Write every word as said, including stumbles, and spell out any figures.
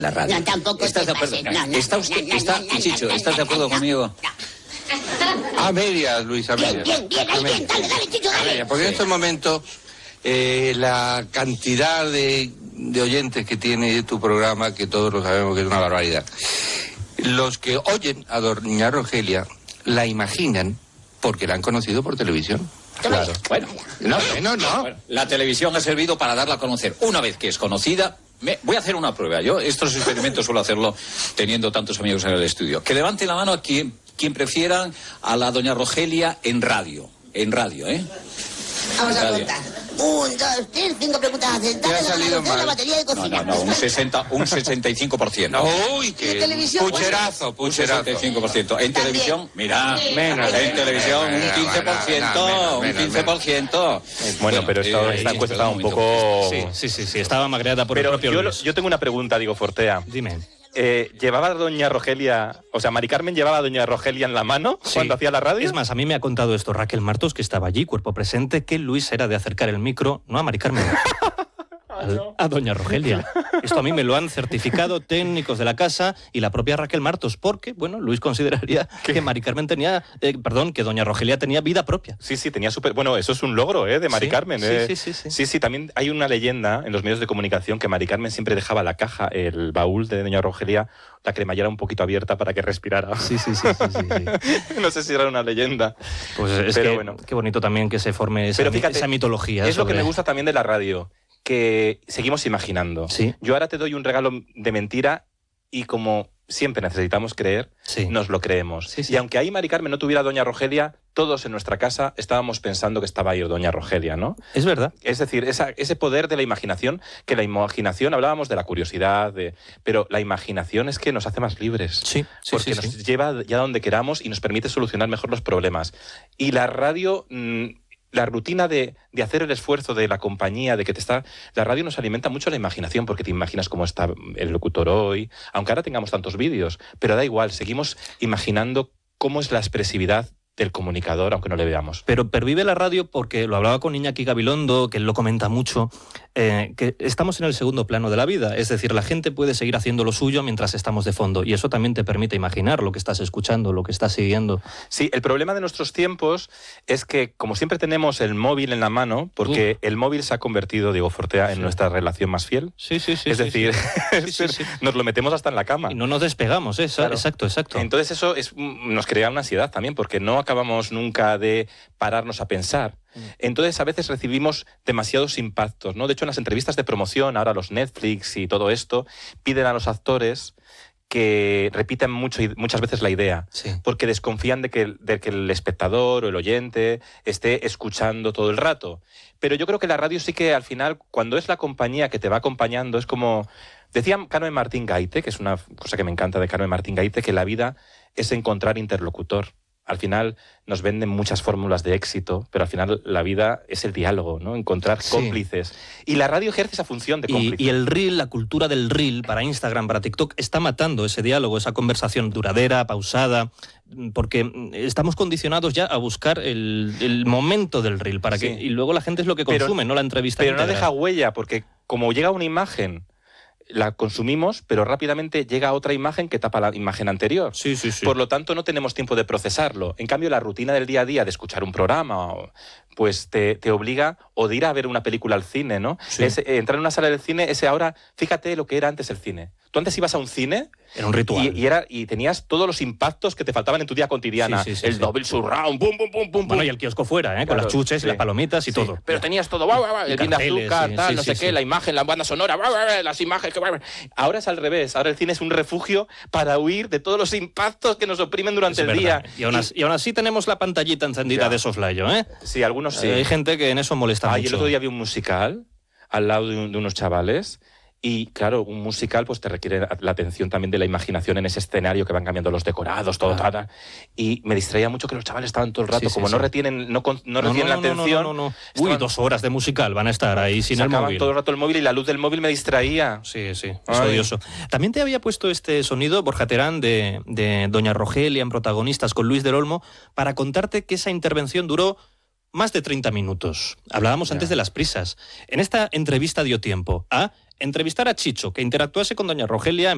La radio. No, tampoco ¿Estás de te acuerdo? pases. No, no, ¿Está no, usted, no, está, no, no, Chicho, no, ¿estás de no, acuerdo no, conmigo? no. A medias, Luis, a medias. Bien, bien, bien, ahí bien, dale, dale, Chicho, A dale. medias, porque en estos momentos eh, la cantidad de, de oyentes que tiene tu programa, que todos lo sabemos que es una barbaridad, los que oyen a doña Rogelia la imaginan porque la han conocido por televisión. Claro. Bueno, No, no, no. bueno, la televisión ha servido para darla a conocer. Una vez que es conocida, me, voy a hacer una prueba. Yo estos experimentos suelo hacerlo teniendo tantos amigos en el estudio. Que levante la mano a quien, quien prefieran a la doña Rogelia en radio. En radio, ¿eh? Vamos a Radio. contar. Un, dos, tres, cinco preguntas Te ha acertadas. salido La mal. batería de No, cocina. no, no, un sesenta, un sesenta y cinco por ciento. Uy, ¿Y que en televisión? pucherazo, Un pucherazo. sesenta y cinco por ciento. En También. televisión, mira, Menos. en televisión un Menos, quince por ciento, menos, un menos, quince por ciento. Bueno, pero esta, eh, esta eh, encuesta espera estaba un momento. poco... Sí, sí, sí, sí, estaba magreada por Pero el propio yo, Luis. yo tengo una pregunta, digo, Fortea. Dime. Eh, ¿Llevaba doña Rogelia, o sea, Mari Carmen llevaba a doña Rogelia en la mano Sí. cuando hacía la radio? Es más, a mí me ha contado esto Raquel Martos, que estaba allí, cuerpo presente, que Luis era de acercar el micro, no a Mari Carmen, al- a doña Rogelia. Esto a mí me lo han certificado técnicos de la casa y la propia Raquel Martos, porque, bueno, Luis consideraría que Mari Carmen tenía, eh, perdón, que doña Rogelia tenía vida propia. Sí, sí, tenía súper... Bueno, eso es un logro, ¿eh? De Mari Sí, Carmen. sí, eh. sí, sí, sí. Sí, sí, también hay una leyenda en los medios de comunicación que Mari Carmen siempre dejaba la caja, el baúl de doña Rogelia, la cremallera un poquito abierta para que respirara. Sí, sí, sí, sí, sí, sí. No sé si era una leyenda. Pues es Pero que bueno. qué bonito también que se forme esa, Pero fíjate, esa mitología. Es lo que sobre- me gusta también de la radio, que seguimos imaginando. Sí. Yo ahora te doy un regalo de mentira y como siempre necesitamos creer, Sí. nos lo creemos. Sí, sí. Y aunque ahí Mari Carmen no tuviera a doña Rogelia, todos en nuestra casa estábamos pensando que estaba ahí doña Rogelia, ¿no? Es verdad. Es decir, esa- ese poder de la imaginación, que la imaginación, hablábamos de la curiosidad, de, pero la imaginación es que nos hace más libres. Sí, sí, Porque sí, nos sí. lleva ya donde queramos y nos permite solucionar mejor los problemas. Y la radio, mm, la rutina de, de hacer el esfuerzo de la compañía, de que te está... La radio nos alimenta mucho la imaginación, porque te imaginas cómo está el locutor hoy, aunque ahora tengamos tantos vídeos, pero da igual, seguimos imaginando cómo es la expresividad del comunicador, aunque no le veamos. Pero pervive la radio porque lo hablaba con Iñaki Gabilondo, que él lo comenta mucho, eh, que estamos en el segundo plano de la vida. Es decir, la gente puede seguir haciendo lo suyo mientras estamos de fondo. Y eso también te permite imaginar lo que estás escuchando, lo que estás siguiendo. Sí, el problema de nuestros tiempos es que, como siempre tenemos el móvil en la mano, porque el móvil se ha convertido, Diego Fortea, en Sí. nuestra relación más fiel. Sí, sí, sí. es sí, decir, sí. Sí, sí, sí. nos lo metemos hasta en la cama. Y no nos despegamos, ¿eh? Claro. Exacto, exacto. Entonces eso es, nos crea una ansiedad también, porque no acabamos nunca de pararnos a pensar. Entonces a veces recibimos demasiados impactos, ¿no? De hecho, en las entrevistas de promoción, ahora los Netflix y todo esto, piden a los actores que repitan mucho, muchas veces la idea, Sí. porque desconfían de que, de que el espectador o el oyente esté escuchando todo el rato. Pero yo creo que la radio sí que al final, cuando es la compañía que te va acompañando, es como... Decía Carmen Martín Gaite, que es una cosa que me encanta de Carmen Martín Gaite, que la vida es encontrar interlocutor. Al final nos venden muchas fórmulas de éxito, pero al final la vida es el diálogo, ¿no? Encontrar Sí. cómplices. Y la radio ejerce esa función de Y, cómplice. y el reel, la cultura del reel para Instagram, para TikTok, está matando ese diálogo, esa conversación duradera, pausada, porque estamos condicionados ya a buscar el, el momento del reel, para que, Sí. y luego la gente es lo que Pero- consume, no la entrevista Pero no íntegra. deja huella, porque como llega una imagen, la consumimos, pero rápidamente llega otra imagen que tapa la imagen anterior. Sí, sí, sí. Por lo tanto, no tenemos tiempo de procesarlo. En cambio, la rutina del día a día de escuchar un programa, o- pues te, te obliga o de ir a ver una película al cine, ¿no? Sí. Es, eh, entrar en una sala del cine, ese ahora, fíjate lo que era antes el cine. Tú antes ibas a un cine Era un ritual. y, y era, y tenías todos los impactos que te faltaban en tu día cotidiana. Sí, sí, sí, el sí. double surround, pum, pum, pum, pum, Bueno, pum. y el kiosco fuera, ¿eh? Con Claro, las chuches sí. y las palomitas y Sí, todo. Pero tenías todo, guau, guau, guau, Y el vin de carteles, azúcar, sí, tal, sí, no sí, sé qué, sí. la imagen, la banda sonora, guau, guau, guau, las imágenes. Guau, guau. Ahora es al revés. Ahora el cine es un refugio para huir de todos los impactos que nos oprimen durante Es el verdad. día. Y aún, así, y aún así tenemos la pantallita encendida Ya. de soslayo, ¿eh? Sí, algunos sí. Eh, Hay gente que en eso molesta Ay, mucho. el otro día vi un musical al lado de, un- de unos chavales. Y claro, un musical pues te requiere la atención también de la imaginación en ese escenario que van cambiando los decorados, todo, Claro. tal, tal. Y me distraía mucho que los chavales estaban todo el rato, Sí, sí, como sí. no retienen, no, con- no No, retienen no, la no, no, atención. no, no, no. Uy, estaban- dos horas de musical van a estar ahí sin el sacaban móvil. todo el rato el móvil y la luz del móvil me distraía. Sí, sí, es Ay. odioso. También te había puesto este sonido, Borja Terán, de, de Doña Rogelia en Protagonistas con Luis del Olmo, para contarte que esa intervención duró más de treinta minutos. Hablábamos Ya. antes de las prisas. En esta entrevista dio tiempo a entrevistar a Chicho, que interactuase con Doña Rogelia en